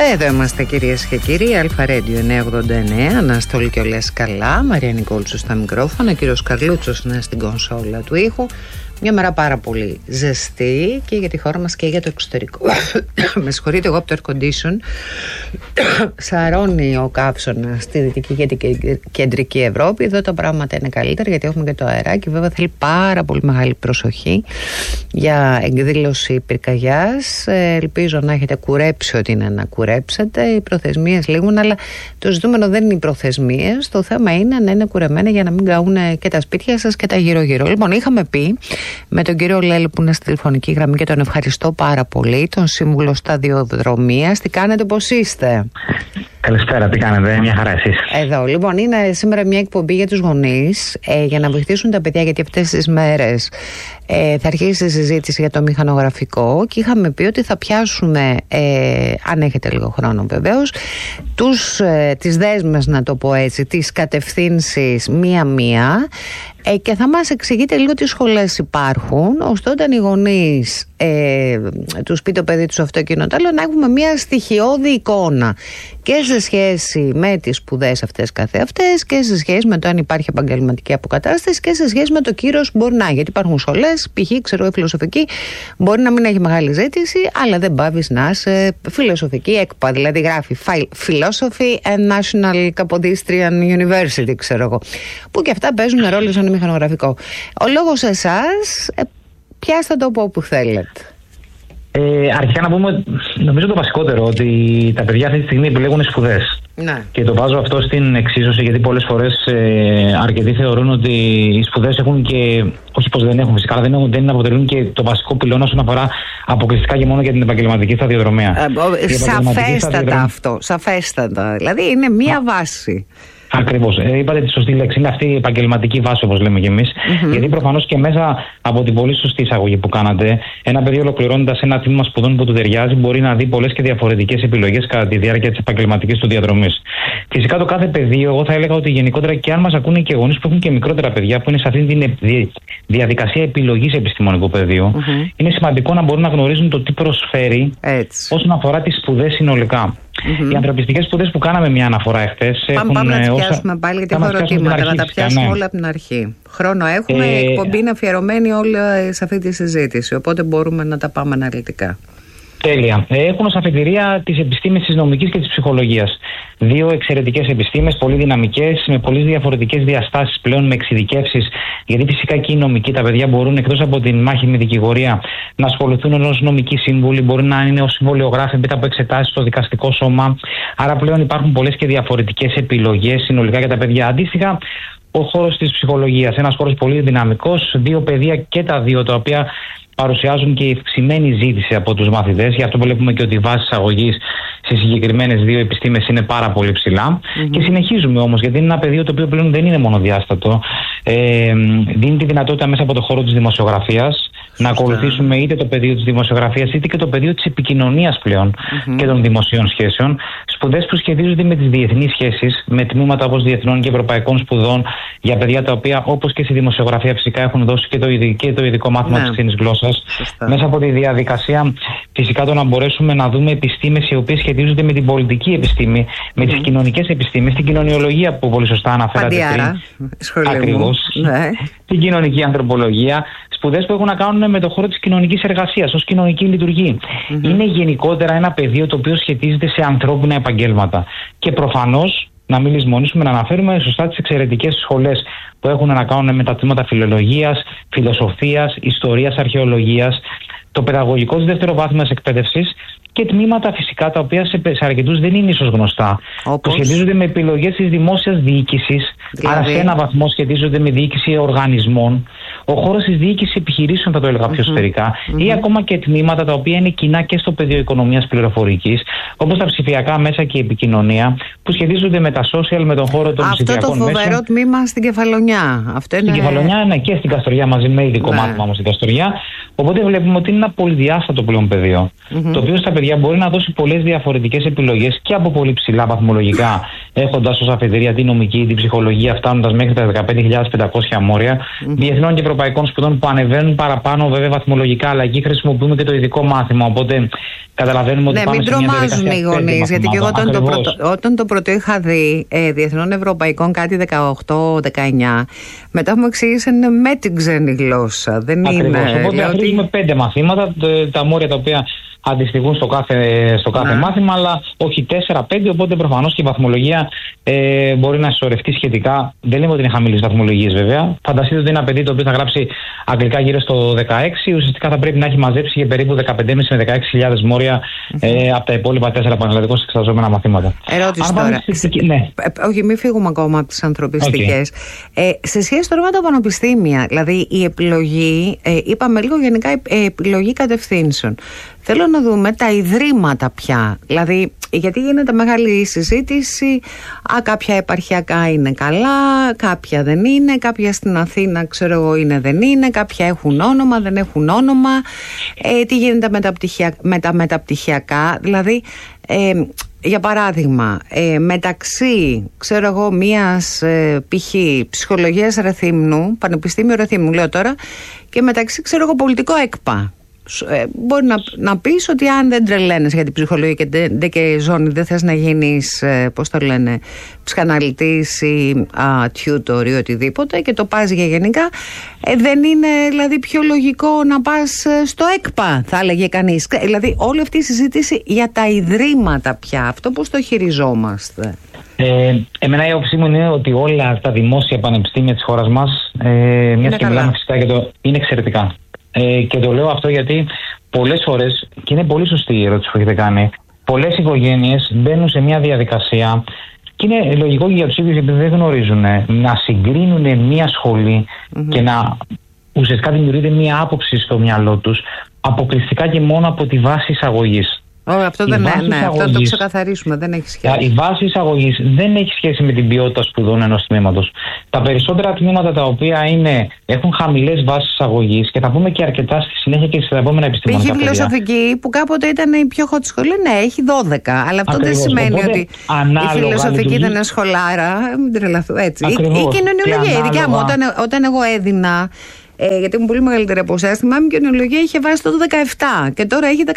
Εδώ είμαστε κυρίες και κύριοι, Αλφα Radio 989, Αναστόλη και όλες καλά, Μαρία Νικόλτσου στα μικρόφωνα, κύριος Καρλούτσος είναι στην κονσόλα του ήχου. Μια μέρα πάρα πολύ ζεστή και για τη χώρα μας και για το εξωτερικό. Με συγχωρείτε, εγώ από το air condition σαρώνει ο καύσωνας στη δυτική και την κεντρική Ευρώπη. Εδώ τα πράγματα είναι καλύτερα γιατί έχουμε και το αεράκι. Βέβαια θέλει πάρα πολύ μεγάλη προσοχή για εκδήλωση πυρκαγιάς. Ελπίζω να έχετε κουρέψει ό,τι είναι να κουρέψετε. Οι προθεσμίες λήγουν, αλλά το ζητούμενο δεν είναι οι προθεσμίες. Το θέμα είναι να είναι κουρεμένα για να μην καούν και τα σπίτια σας και τα γύρω-γύρω. Λοιπόν, είχαμε πει με τον κύριο Λέλη που είναι στη τηλεφωνική γραμμή και τον ευχαριστώ πάρα πολύ, τον σύμβουλο σταδιοδρομίας. Τι κάνετε, πώς είστε? Καλησπέρα, τι κάνετε, μια χαρά εσείς? Εδώ, λοιπόν, είναι σήμερα μια εκπομπή για τους γονείς για να βοηθήσουν τα παιδιά, γιατί αυτές τις μέρες θα αρχίσει η συζήτηση για το μηχανογραφικό και είχαμε πει ότι θα πιάσουμε, αν έχετε λίγο χρόνο βεβαίως, τις δέσμες, να το πω έτσι, τις κατευθύνσεις μία-μία, και θα μας εξηγείτε λίγο τι σχολές υπάρχουν, ώστε όταν οι γονείς τους πει το παιδί τους αυτό εκείνο το άλλο, να έχουμε μια στοιχειώδη εικόνα και σε σχέση με τις σπουδές αυτές καθεαυτές και σε σχέση με το αν υπάρχει επαγγελματική αποκατάσταση και σε σχέση με το κύρος που μπορεί να έχει. Γιατί υπάρχουν σχολές, π.χ. ξέρω η φιλοσοφική μπορεί να μην έχει μεγάλη ζήτηση, αλλά δεν πάβεις να είσαι φιλοσοφική ΕΚΠΑ, δηλαδή γράφει Philosophy and National Kapodistrian University, ξέρω εγώ, που και αυτά παίζουν ρόλο σαν μηχανογραφικό. Ο λόγος εσάς, πιάστε το από όπου θέλετε. Αρχικά να πούμε, νομίζω το βασικότερο, ότι τα παιδιά αυτή τη στιγμή επιλέγουν σπουδές. Ναι. Και το βάζω αυτό στην εξίσωση, γιατί πολλές φορές αρκετοί θεωρούν ότι οι σπουδές έχουν και. Όχι πως δεν έχουν φυσικά, αλλά δεν αποτελούν και το βασικό πυλώνα όσον αφορά αποκλειστικά και μόνο για την επαγγελματική σταδιοδρομία. Σαφέστατα αυτό. Σαφέστατα. Δηλαδή είναι μία βάση. Ακριβώς. Είπατε τη σωστή λέξη. Είναι αυτή η επαγγελματική βάση, όπως λέμε κι εμείς. Γιατί προφανώς και μέσα από την πολύ σωστή εισαγωγή που κάνατε, ένα παιδί ολοκληρώνοντας ένα τμήμα σπουδών που του ταιριάζει, μπορεί να δει πολλές και διαφορετικές επιλογές κατά τη διάρκεια της επαγγελματικής του διαδρομής. Φυσικά το κάθε πεδίο, εγώ θα έλεγα ότι γενικότερα και αν μας ακούνε και γονείς που έχουν και μικρότερα παιδιά που είναι σε αυτή τη διαδικασία επιλογής επιστημονικού πεδίου, είναι σημαντικό να μπορούν να γνωρίζουν το τι προσφέρει όσον αφορά τις σπουδές συνολικά. Οι ανθρωπιστικές σπουδές που κάναμε μια αναφορά εχθές. Πάμε να τις πιάσουμε πάλι, γιατί έχω ερωτήματα, να τα πιάσουμε όλα από την αρχή. Χρόνο έχουμε, η εκπομπή είναι αφιερωμένη όλα σε αυτή τη συζήτηση, οπότε μπορούμε να τα πάμε αναλυτικά. Τέλεια. Έχουν ως αφετηρία τις επιστήμες της νομικής και της ψυχολογίας. Δύο εξαιρετικές επιστήμες, πολύ δυναμικές, με πολλές διαφορετικές διαστάσεις πλέον, με εξειδικεύσεις. Γιατί φυσικά και οι νομικοί, τα παιδιά μπορούν εκτός από την μάχη με δικηγορία να ασχοληθούν ως νομικοί σύμβουλοι, μπορεί να είναι ως συμβολιογράφοι μετά από εξετάσεις στο δικαστικό σώμα. Άρα πλέον υπάρχουν πολλές και διαφορετικές επιλογές συνολικά για τα παιδιά. Αντίστοιχα, ο χώρος της ψυχολογίας, ένας χώρος πολύ δυναμικός, δύο παιδεία και τα δύο τα οποία παρουσιάζουν και η ευξημένη ζήτηση από τους μαθητές. Γι' αυτό βλέπουμε και ότι η βάση εισαγωγής στις συγκεκριμένες δύο επιστήμες είναι πάρα πολύ ψηλά. Και συνεχίζουμε όμως, γιατί είναι ένα πεδίο το οποίο πλέον δεν είναι μονοδιάστατο. Δίνει τη δυνατότητα μέσα από το χώρο της δημοσιογραφίας να ακολουθήσουμε είτε το πεδίο της δημοσιογραφίας είτε και το πεδίο της επικοινωνίας πλέον και των δημοσίων σχέσεων. Σπουδές που σχετίζονται με τις διεθνείς σχέσεις, με τμήματα όπως διεθνών και ευρωπαϊκών σπουδών για παιδιά τα οποία, όπως και στη δημοσιογραφία, φυσικά έχουν δώσει και το ειδικό μάθημα της ξένης γλώσσας. Μέσα από τη διαδικασία, φυσικά, το να μπορέσουμε να δούμε επιστήμες οι οποίες σχετίζονται με την πολιτική επιστήμη, με τις κοινωνικές επιστήμες, την κοινωνιολογία που πολύ σωστά αναφέρατε πριν. Ακριβώς. Την κοινωνική ανθρωπολογία. Σπουδές που έχουν να κάνουν με το χώρο της κοινωνικής εργασίας ως κοινωνική λειτουργία. Είναι γενικότερα ένα πεδίο το οποίο σχετίζεται σε ανθρώπινα επαγγέλματα. Και προφανώς, να μην λησμονήσουμε, να αναφέρουμε σωστά τις εξαιρετικές σχολές που έχουν να κάνουν με τα τμήματα φιλολογίας, φιλοσοφίας, ιστορίας, αρχαιολογίας, το παιδαγωγικό της δευτεροβάθμιας εκπαίδευσης και τμήματα φυσικά τα οποία σε αρκετούς δεν είναι ίσως γνωστά. Που σχετίζονται με επιλογές της δημόσιας διοίκησης, άρα σε ένα βαθμό σχετίζονται με διοίκηση οργανισμών. Ο χώρος της διοίκησης επιχειρήσεων, θα το έλεγα πιο σφαιρικά, ή ακόμα και τμήματα τα οποία είναι κοινά και στο πεδίο οικονομίας πληροφορικής, όπως τα ψηφιακά μέσα και η επικοινωνία, που σχετίζονται με τα social, με τον χώρο των ψηφιακών μέσων. Αυτό το φοβερό τμήμα στην Κεφαλονιά. Στην Κεφαλονιά, ναι, και στην Καστοριά μαζί με ειδικό μάθημα όμως στην Καστοριά. Οπότε βλέπουμε ότι είναι ένα πολυδιάστατο πλέον πεδίο, το οποίο στα παιδιά μπορεί να δώσει πολλές διαφορετικές επιλογές και από πολύ ψηλά βαθμολογικά έχοντας ως αφετηρία τη νομική, την ψυχολογία, φτάνοντας μέχρι τα 15.500 μόρια, διεθνών και ευρωπαϊκών σπουδών που ανεβαίνουν παραπάνω βέβαια βαθμολογικά, αλλά εκεί χρησιμοποιούμε και το ειδικό μάθημα. Οπότε καταλαβαίνουμε ότι πάμε σε μια διαδικασία. Ναι, μην τρομάζουν οι γονείς, γιατί και εγώ όταν το πρώτο είχα δει διεθνών ευρωπαϊκών κάτι 18-19, μετά μου εξήγησαν με την ξένη γλώσσα. Δεν είναι. Οπότε χρησιμοποιούμε 5 μαθήματα, τα μόρια τα οποία αντιστοιχούν στο κάθε μάθημα, αλλά όχι 4-5, οπότε προφανώς και η βαθμολογία μπορεί να συσσωρευτεί σχετικά. Δεν λέμε ότι είναι χαμηλές βαθμολογίες βέβαια. Φανταστείτε ότι ένα παιδί το οποίο θα γράψει αγγλικά γύρω στο 16, ουσιαστικά θα πρέπει να έχει μαζέψει για περίπου 15.500 με 16.000 μόρια από τα υπόλοιπα 4 πανελλαδικώς εξεταζόμενα μαθήματα. Ερώτηση τώρα. Ναι. Όχι, μην φύγουμε ακόμα από τις ανθρωπιστικές. Σε σχέση τώρα με τα πανεπιστήμια, δηλαδή η επιλογή, είπαμε λίγο γενικά επιλογή κατευθύνσεων. Θέλω να δούμε τα ιδρύματα πια. Δηλαδή, γιατί γίνεται μεγάλη συζήτηση. Κάποια επαρχιακά είναι καλά, κάποια δεν είναι, κάποια στην Αθήνα, ξέρω εγώ, δεν είναι, κάποια έχουν όνομα, δεν έχουν όνομα. Τι γίνεται με τα μεταπτυχιακά, δηλαδή. Για παράδειγμα, μεταξύ, ξέρω εγώ, μιας π.χ. ψυχολογίας Ρεθύμνου, Πανεπιστήμιο Ρεθύμνου λέω τώρα, και μεταξύ, ξέρω εγώ, πολιτικό ΕΚΠΑ. Μπορεί να πεις ότι αν δεν τρελαίνεις για την ψυχολογία και ζώνη, δεν θες να γίνεις, πώς το λένε, ψυχαναλυτής ή tutor ή οτιδήποτε, και το πας για γενικά, δεν είναι δηλαδή πιο λογικό να πας στο ΕΚΠΑ, θα έλεγε κανείς. Δηλαδή όλη αυτή η συζήτηση για τα ιδρύματα πια, αυτό πώς το χειριζόμαστε? Εμένα η όψη μου είναι ότι όλα τα δημόσια πανεπιστήμια της χώρας μας, μιας και μιλάμε φυσικά για το, είναι εξαιρετικά. Και το λέω αυτό γιατί πολλές φορές, και είναι πολύ σωστή η ερώτηση που έχετε κάνει, πολλές οικογένειες μπαίνουν σε μια διαδικασία, και είναι λογικό και για τους ίδιους επειδή δεν γνωρίζουν, να συγκρίνουν μια σχολή και να ουσιαστικά δημιουργείται μια άποψη στο μυαλό τους αποκλειστικά και μόνο από τη βάση εισαγωγής. Αυτό δεν είναι, αυτό το ξεκαθαρίσουμε, δεν έχει σχέση. Η βάση εισαγωγής δεν έχει σχέση με την ποιότητα σπουδών ενός τμήματος. Τα περισσότερα τμήματα τα οποία έχουν χαμηλές βάσεις εισαγωγής, και θα πούμε και αρκετά στη συνέχεια και στα επόμενα επιστημονικά. Έχει φιλοσοφική που κάποτε ήταν η πιο hot σχολή, ναι, έχει 12. Αλλά αυτό δεν σημαίνει ότι η φιλοσοφική δεν είναι σχολάρα. Μην τρελαθώ έτσι. Η κοινωνιολογία, η δικιά μου, όταν εγώ έδινα. Γιατί είμαι πολύ μεγαλύτερη από εσάς, θυμάμαι, και η κοινωνιολογία είχε βάσει το 17 και τώρα έχει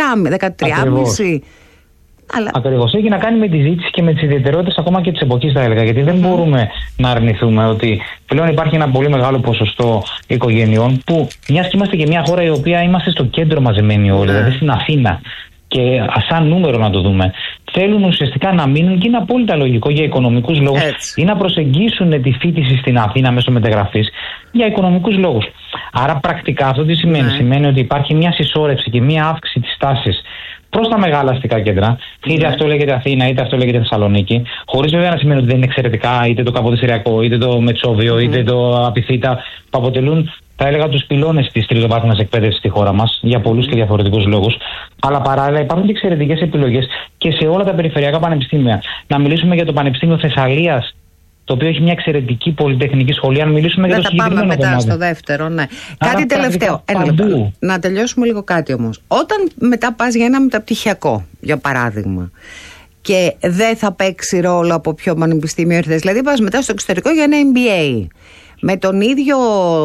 13,5. Ακριβώς. Έχει να κάνει με τη ζήτηση και με τις ιδιαιτερότητες ακόμα και της εποχής, θα έλεγα. Γιατί δεν μπορούμε να αρνηθούμε ότι πλέον υπάρχει ένα πολύ μεγάλο ποσοστό οικογενειών που, μιας και είμαστε και μια χώρα η οποία είμαστε στο κέντρο μαζεμένοι όλοι, δηλαδή στην Αθήνα, και σαν νούμερο να το δούμε, θέλουν ουσιαστικά να μείνουν, και είναι απόλυτα λογικό για οικονομικούς λόγους, ή να προσεγγίσουν τη φοιτηση στην Αθήνα μέσω μεταγραφής για οικονομικούς λόγους. Άρα πρακτικά αυτό τι σημαίνει? Σημαίνει ότι υπάρχει μια συσσόρευση και μια αύξηση της τάσης προς τα μεγάλα αστικά κέντρα, είτε αυτό λέγεται Αθήνα, είτε αυτό λέγεται Θεσσαλονίκη, χωρίς βέβαια να σημαίνει ότι δεν είναι εξαιρετικά είτε το Καποδιστριακό, είτε το Μετσόβιο, είτε το Απιθύτα, που αποτελούν, θα έλεγα, τους πυλώνες της τριτοβάθμιας εκπαίδευσης στη χώρα μας για πολλούς και διαφορετικούς λόγους. Αλλά παράλληλα υπάρχουν και εξαιρετικές επιλογές και σε όλα τα περιφερειακά πανεπιστήμια. Να μιλήσουμε για το Πανεπιστήμιο Θεσσαλίας, το οποίο έχει μια εξαιρετική πολυτεχνική σχολή. Αν μιλήσουμε για το συγκεκριμένο κομμάτι. Θα πάμε μετά κομμάτι. στο δεύτερο, ναι. Κάτι τελευταίο. Να τελειώσουμε λίγο κάτι όμως. Όταν μετά πας για ένα μεταπτυχιακό, για παράδειγμα, και δεν θα παίξει ρόλο από ποιο πανεπιστήμιο ήρθες, δηλαδή πας μετά στο εξωτερικό για ένα MBA. Με τον ίδιο,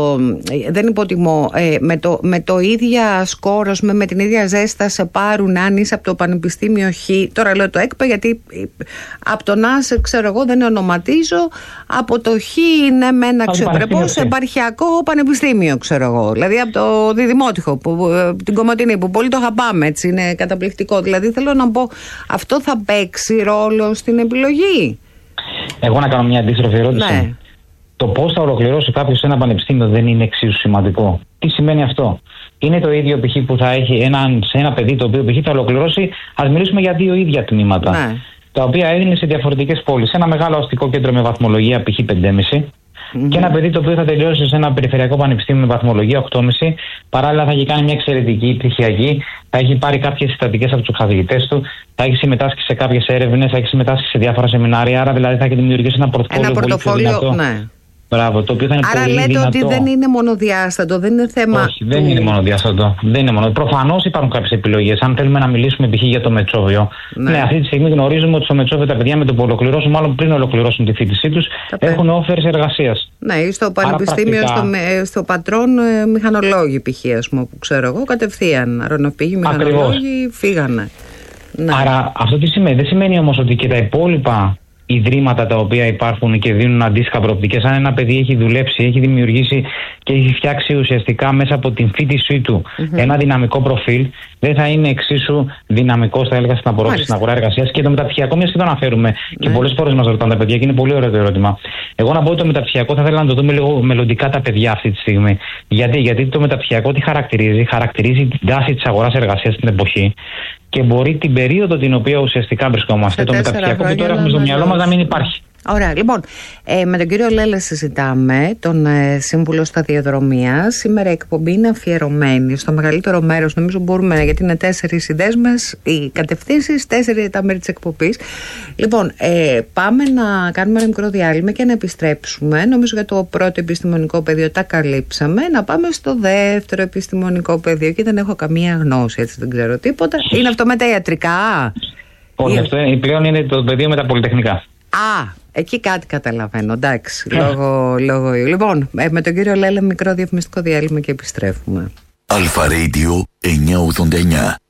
δεν υποτιμώ, με το ίδια σκόρο, με την ίδια ζέστα σε πάρουν αν είσαι από το Πανεπιστήμιο Χ. Τώρα λέω το ΕΚΠΑ γιατί από τον ΑΣΕ, ξέρω εγώ, δεν ονοματίζω. Από το Χ είναι με ένα αξιοπρεπώς επαρχιακό πανεπιστήμιο, ξέρω εγώ. Δηλαδή από το Διδημότυχο, την Κομοτηνή, που πολύ το αγαπάμε, έτσι, είναι καταπληκτικό. Δηλαδή θέλω να πω, αυτό θα παίξει ρόλο στην επιλογή? Εγώ να κάνω μια αντίστροφη ερώτηση. Ναι. Το πώς θα ολοκληρώσει κάποιος ένα πανεπιστήμιο δεν είναι εξίσου σημαντικό. Τι σημαίνει αυτό? Είναι το ίδιο π.χ. που θα έχει ένα παιδί το οποίο π.χ. θα ολοκληρώσει, ας μιλήσουμε για 2 ίδια τμήματα, τα οποία έγινε σε διαφορετικές πόλεις. Ένα μεγάλο αστικό κέντρο με βαθμολογία π.χ. 5,5 και ένα παιδί το οποίο θα τελειώσει σε ένα περιφερειακό πανεπιστήμιο με βαθμολογία 8,5. Παράλληλα θα έχει κάνει μια εξαιρετική πτυχιακή, θα έχει πάρει κάποιες συστατικές από τους καθηγητές του, θα έχει συμμετάσχει σε κάποιες έρευνες, θα έχει συμμετάσχει σε διάφορα σεμινάρια. Άρα δηλαδή θα έχει δημιουργήσει ένα πορτφόλιο πολύ πιο δυνατό. Μπράβο, το οποίο θα είναι άρα πολύ λέτε δυνατό. ότι δεν είναι μονοδιάστατο, δεν είναι θέμα. Όχι, δεν είναι μονοδιάστατο. Προφανώς υπάρχουν κάποιες επιλογές. Αν θέλουμε να μιλήσουμε π.χ. για το Μετσόβιο, ναι, αυτή τη στιγμή γνωρίζουμε ότι στο Μετσόβιο τα παιδιά με το που ολοκληρώσουν, μάλλον πριν ολοκληρώσουν τη φοιτησή τους, έχουν offers εργασίας. Ναι, στο πανεπιστήμιο, στο Πατρόν, μηχανολόγοι π.χ. ας πούμε, που ξέρω εγώ, κατευθείαν αεροναυπηγοί, μηχανολόγοι φύγανε. Ναι. Άρα αυτό τι σημαίνει? Δεν σημαίνει όμως ότι και τα υπόλοιπα ιδρύματα τα οποία υπάρχουν και δίνουν αντίστοιχα προοπτικές, αν ένα παιδί έχει δουλέψει, έχει δημιουργήσει και έχει φτιάξει ουσιαστικά μέσα από την φοιτησή του ένα δυναμικό προφίλ, δεν θα είναι εξίσου δυναμικό, θα έλεγα, στην απορρόφηση στην αγορά εργασίας. Και το μεταπτυχιακό, μιας και το αναφέρουμε, και πολλές φορές μας ρωτάνε τα παιδιά, και είναι πολύ ωραίο το ερώτημα. Εγώ να πω ότι το μεταπτυχιακό θα ήθελα να το δούμε λίγο μελλοντικά τα παιδιά αυτή τη στιγμή. Γιατί το μεταπτυχιακό τι χαρακτηρίζει? Χαρακτηρίζει την τάση της αγοράς εργασίας στην εποχή. Και μπορεί την περίοδο την οποία ουσιαστικά βρισκόμαστε, το μεταπτυχιακό που τώρα έχουμε στο μυαλό μας, να μην υπάρχει. Ωραία, λοιπόν, με τον κύριο Λέλα συζητάμε, τον σύμβουλο σταδιοδρομίας. Σήμερα η εκπομπή είναι αφιερωμένη στο μεγαλύτερο μέρος, νομίζω μπορούμε, γιατί είναι 4 οι δέσμες, οι κατευθύνσεις, 4 τα μέρη της εκπομπής. Λοιπόν, πάμε να κάνουμε ένα μικρό διάλειμμα και να επιστρέψουμε. Νομίζω για το πρώτο επιστημονικό πεδίο τα καλύψαμε. Να πάμε στο δεύτερο επιστημονικό πεδίο, και δεν έχω καμία γνώση, έτσι δεν ξέρω τίποτα. Είναι αυτό με τα ιατρικά? Όχι, αυτό πλέον είναι το πεδίο με τα πολυτεχνικά. Εκεί κάτι καταλαβαίνω, εντάξει, λόγω. Λοιπόν, με τον κύριο Λέλα μικρό διαφημιστικό διάλειμμα και επιστρέφουμε. Αλφα Radio 989.